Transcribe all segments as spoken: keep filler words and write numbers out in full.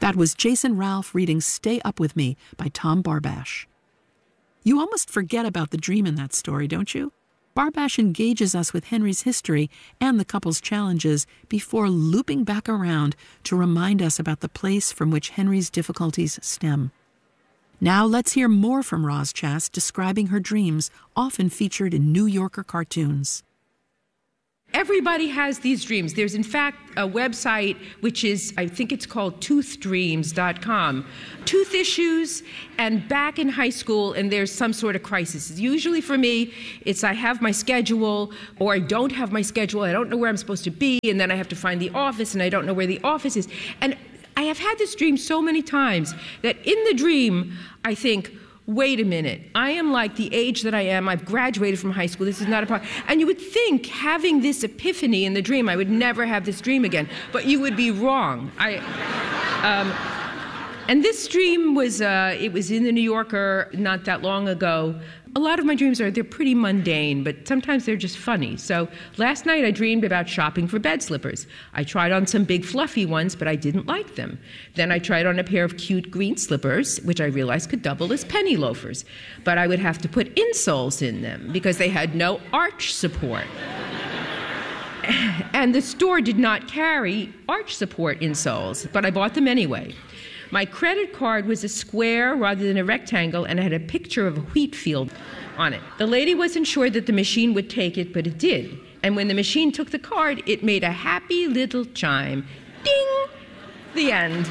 That was Jason Ralph reading Stay Up With Me by Tom Barbash. You almost forget about the dream in that story, don't you? Barbash engages us with Henry's history and the couple's challenges before looping back around to remind us about the place from which Henry's difficulties stem. Now let's hear more from Roz Chast describing her dreams, often featured in New Yorker cartoons. Everybody has these dreams. There's, in fact, a website which is, I think it's called tooth dreams dot com. Tooth issues, and back in high school, and there's some sort of crisis. Usually for me, it's I have my schedule, or I don't have my schedule, I don't know where I'm supposed to be, and then I have to find the office, and I don't know where the office is. And I have had this dream so many times that in the dream, I think, wait a minute, I am like the age that I am. I've graduated from high school. This is not a problem. And you would think, having this epiphany in the dream, I would never have this dream again. But you would be wrong. I, um, and this dream was, uh, it was in the New Yorker not that long ago. A lot of my dreams are, they're pretty mundane, but sometimes they're just funny. So last night I dreamed about shopping for bed slippers. I tried on some big fluffy ones, but I didn't like them. Then I tried on a pair of cute green slippers, which I realized could double as penny loafers. But I would have to put insoles in them because they had no arch support. And the store did not carry arch support insoles, but I bought them anyway. My credit card was a square rather than a rectangle, and it had a picture of a wheat field on it. The lady wasn't sure that the machine would take it, but it did. And when the machine took the card, it made a happy little chime. Ding! The end.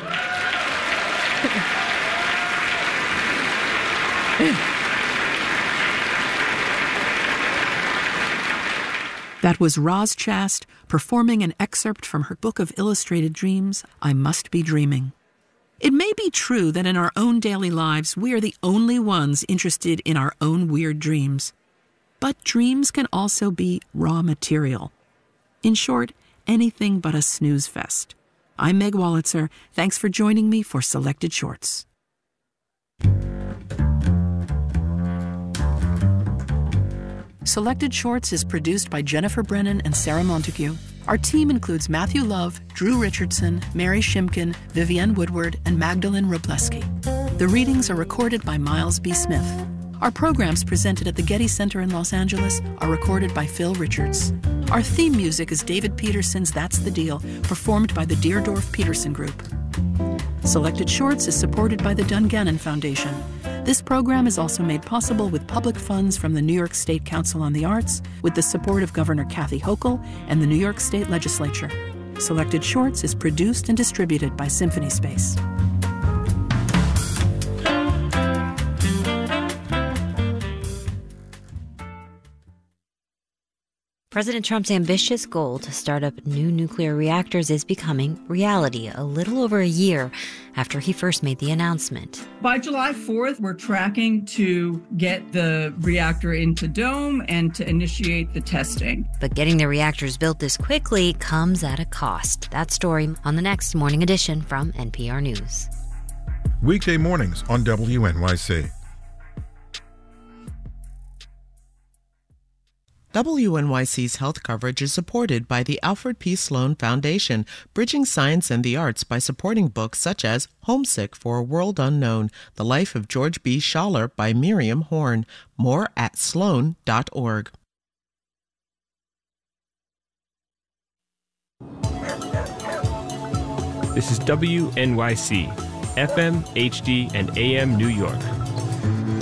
That was Roz Chast performing an excerpt from her book of illustrated dreams, I Must Be Dreaming. It may be true that in our own daily lives, we are the only ones interested in our own weird dreams. But dreams can also be raw material. In short, anything but a snooze fest. I'm Meg Wolitzer. Thanks for joining me for Selected Shorts. Selected Shorts is produced by Jennifer Brennan and Sarah Montague. Our team includes Matthew Love, Drew Richardson, Mary Shimkin, Vivienne Woodward, and Magdalene Robleski. The readings are recorded by Miles B. Smith. Our programs presented at the Getty Center in Los Angeles are recorded by Phil Richards. Our theme music is David Peterson's That's the Deal, performed by the Deerdorf Peterson Group. Selected Shorts is supported by the Dungannon Foundation. This program is also made possible with public funds from the New York State Council on the Arts, with the support of Governor Kathy Hochul and the New York State Legislature. Selected Shorts is produced and distributed by Symphony Space. President Trump's ambitious goal to start up new nuclear reactors is becoming reality a little over a year after he first made the announcement. By July fourth, we're tracking to get the reactor into Dome and to initiate the testing. But getting the reactors built this quickly comes at a cost. That story on the next Morning Edition from N P R News. Weekday mornings on W N Y C. W N Y C's health coverage is supported by the Alfred P. Sloan Foundation, bridging science and the arts by supporting books such as Homesick for a World Unknown, The Life of George B. Schaller by Miriam Horn. More at sloan dot org. This is W N Y C, F M, H D, and A M New York.